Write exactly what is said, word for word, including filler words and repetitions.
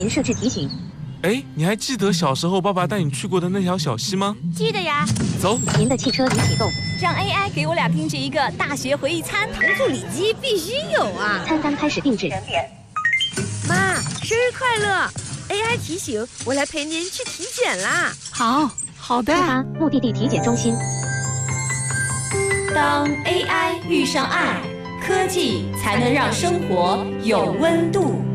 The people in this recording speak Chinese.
您设置提醒。 哎，你还记得小时候爸爸带你去过的那条小溪吗？ 记得呀。 走， 您的汽车已启动。 让 A I 给我俩定制一个大学回忆餐， 糖醋里脊必须有啊！ 餐单开始定制。 妈，生日快乐 ！A I 提醒我来陪您去体检啦。 好，好的。 出发，目的地体检中心。 当 A I 遇上爱，科技才能让生活有温度。